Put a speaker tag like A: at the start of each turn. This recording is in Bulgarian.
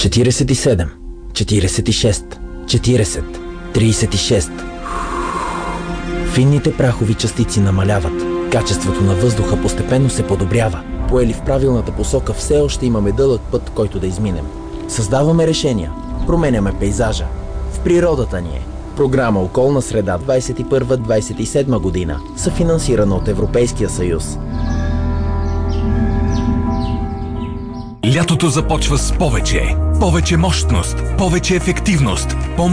A: 47, 46, 40, 36. Финните прахови частици намаляват. Качеството на въздуха постепенно се подобрява. Поели в правилната посока, все още имаме дълъг път, който да изминем. Създаваме решения. Променяме пейзажа. В природата ни е. Програма Околна среда 21-27 година, съфинансирана от Европейския съюз.
B: Лятото започва с повече мощност, повече ефективност,